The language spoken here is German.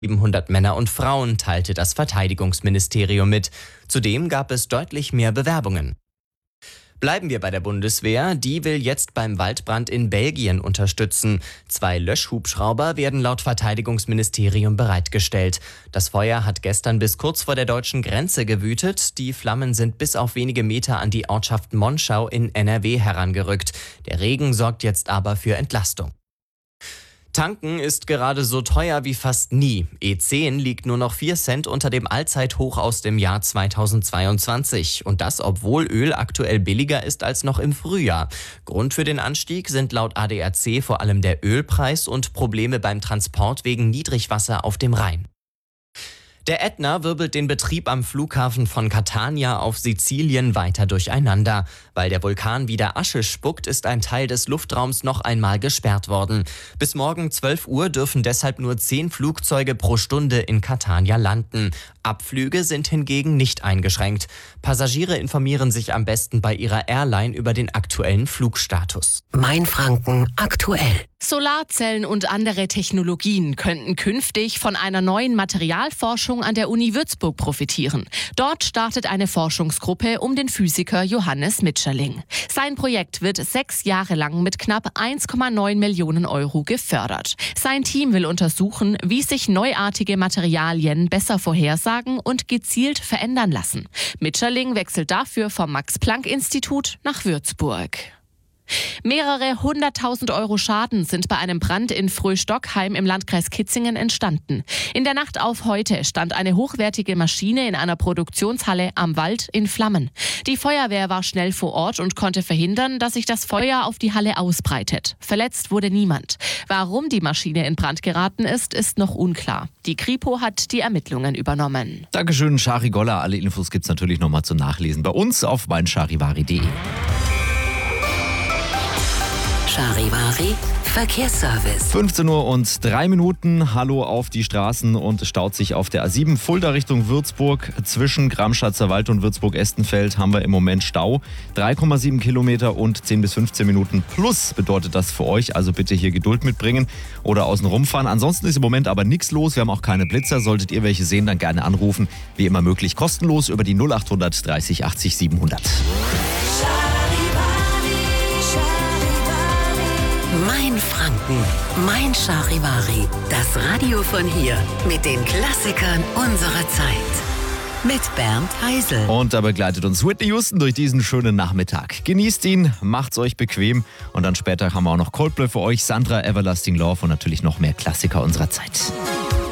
700 Männer und Frauen, teilte das Verteidigungsministerium mit. Zudem gab es deutlich mehr Bewerbungen. Bleiben wir bei der Bundeswehr. Die will jetzt beim Waldbrand in Belgien unterstützen. 2 Löschhubschrauber werden laut Verteidigungsministerium bereitgestellt. Das Feuer hat gestern bis kurz vor der deutschen Grenze gewütet. Die Flammen sind bis auf wenige Meter an die Ortschaft Monschau in NRW herangerückt. Der Regen sorgt jetzt aber für Entlastung. Tanken ist gerade so teuer wie fast nie. E10 liegt nur noch 4 Cent unter dem Allzeithoch aus dem Jahr 2022. Und das, obwohl Öl aktuell billiger ist als noch im Frühjahr. Grund für den Anstieg sind laut ADAC vor allem der Ölpreis und Probleme beim Transport wegen Niedrigwasser auf dem Rhein. Der Ätna wirbelt den Betrieb am Flughafen von Catania auf Sizilien weiter durcheinander. Weil der Vulkan wieder Asche spuckt, ist ein Teil des Luftraums noch einmal gesperrt worden. Bis morgen 12 Uhr dürfen deshalb nur 10 Flugzeuge pro Stunde in Catania landen. Abflüge sind hingegen nicht eingeschränkt. Passagiere informieren sich am besten bei ihrer Airline über den aktuellen Flugstatus. Mainfranken aktuell. Solarzellen und andere Technologien könnten künftig von einer neuen Materialforschung an der Uni Würzburg profitieren. Dort startet eine Forschungsgruppe um den Physiker Johannes Mitscherling. Sein Projekt wird 6 Jahre lang mit knapp 1,9 Millionen Euro gefördert. Sein Team will untersuchen, wie sich neuartige Materialien besser vorhersagen und gezielt verändern lassen. Mitscherling wechselt dafür vom Max-Planck-Institut nach Würzburg. Mehrere 100.000 Euro Schaden sind bei einem Brand in Fröh-Stockheim im Landkreis Kitzingen entstanden. In der Nacht auf heute stand eine hochwertige Maschine in einer Produktionshalle am Wald in Flammen. Die Feuerwehr war schnell vor Ort und konnte verhindern, dass sich das Feuer auf die Halle ausbreitet. Verletzt wurde niemand. Warum die Maschine in Brand geraten ist, ist noch unklar. Die Kripo hat die Ermittlungen übernommen. Dankeschön, Shari Goller. Alle Infos gibt's natürlich nochmal zum Nachlesen bei uns auf meincharivari.de. Charivari Verkehrsservice. 15 Uhr und 3 Minuten. Hallo auf die Straßen und es staut sich auf der A7 Fulda Richtung Würzburg. Zwischen Gramschatzer Wald und Würzburg-Estenfeld haben wir im Moment Stau. 3,7 Kilometer und 10 bis 15 Minuten plus bedeutet das für euch. Also bitte hier Geduld mitbringen oder außen rumfahren. Ansonsten ist im Moment aber nichts los. Wir haben auch keine Blitzer. Solltet ihr welche sehen, dann gerne anrufen. Wie immer möglich kostenlos über die 0800 30 80 700. Mainfranken, Mein Charivari. Das Radio von hier mit den Klassikern unserer Zeit. Mit Bernd Heisel. Und da begleitet uns Whitney Houston durch diesen schönen Nachmittag. Genießt ihn, macht's euch bequem und dann später haben wir auch noch Coldplay für euch, Sandra, Everlasting Love und natürlich noch mehr Klassiker unserer Zeit.